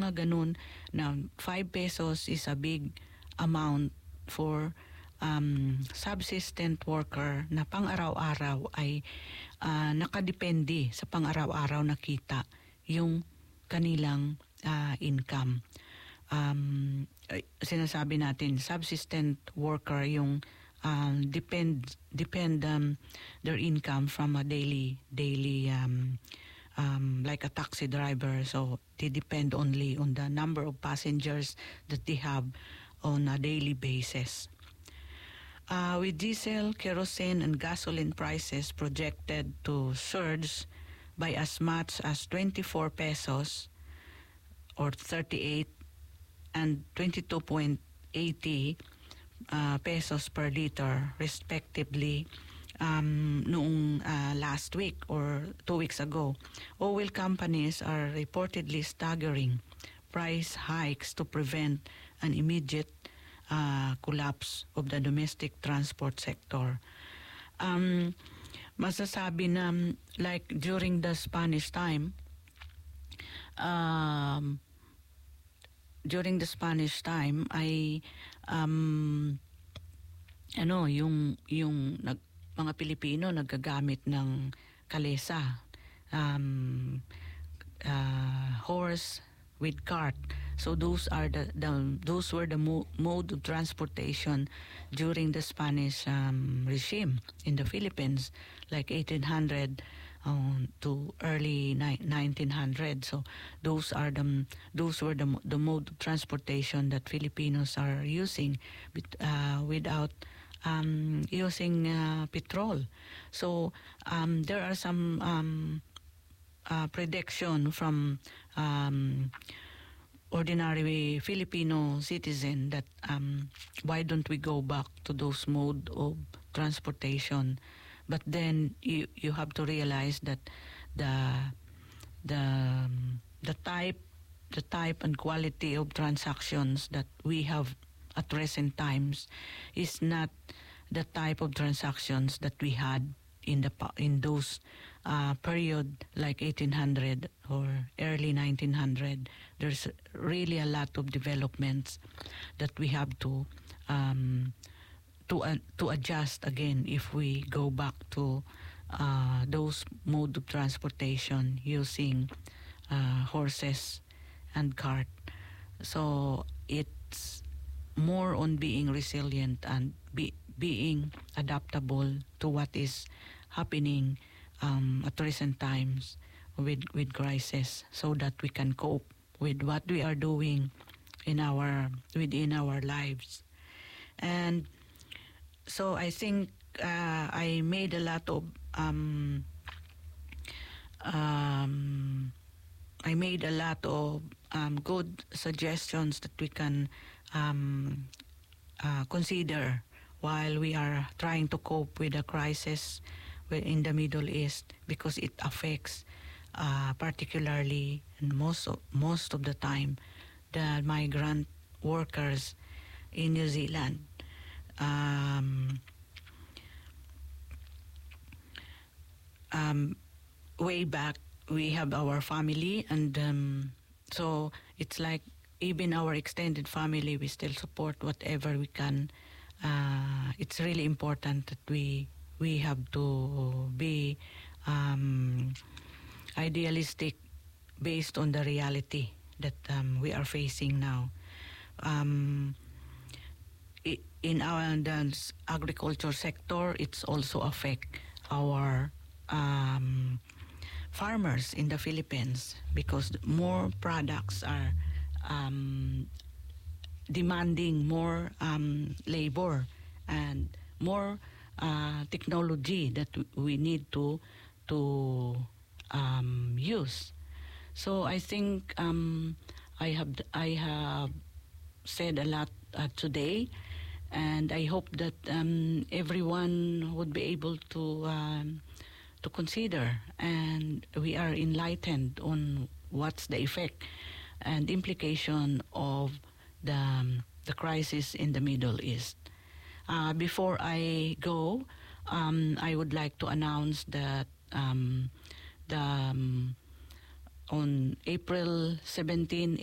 mga ganun na 5 pesos is a big amount for subsistent worker na pang-araw-araw ay nakadepende sa pang-araw-araw na kita yung kanilang income. Sinasabi natin subsistent worker yung depend their income from a daily like a taxi driver, so they depend only on the number of passengers that they have on a daily basis. With diesel, kerosene, and gasoline prices projected to surge by as much as 24 pesos or 38 and 22.80 pesos per liter respectively noong last week or 2 weeks ago, oil companies are reportedly staggering price hikes to prevent an immediate collapse of the domestic transport sector. Masasabi na like during the Spanish time, ay yung mga Pilipino nagagamit ng kalesa, horse with cart. So those were the mode of transportation during the Spanish regime in the Philippines, like 1800 to early 1900. So those were the mode of transportation that Filipinos are using without using petrol. So there are some prediction from ordinary Filipino citizen that why don't we go back to those mode of transportation? But then you have to realize that the type and quality of transactions that we have at recent times is not the type of transactions that we had in those period like 1800 or early 1900. There's really a lot of developments that we have to adjust again if we go back to those mode of transportation using horses and cart. So it's more on being resilient and being adaptable to what is happening at recent times with crisis, so that we can cope with what we are doing within our lives. And so I think I made a lot of good suggestions that we can consider while we are trying to cope with the crisis in the Middle East, because it affects particularly and most of the time the migrant workers in New Zealand. Way back we have our family, and so it's like even our extended family, we still support whatever we can. It's really important that we have to be idealistic based on the reality that we are facing now. In our agriculture sector, it's also affect our farmers in the Philippines, because more products are demanding more labor and more technology that we need to use. So I think I have said a lot today, and I hope that everyone would be able to consider, and we are enlightened on what's the effect and implication of the crisis in the Middle East. Before I go, I would like to announce that on April 17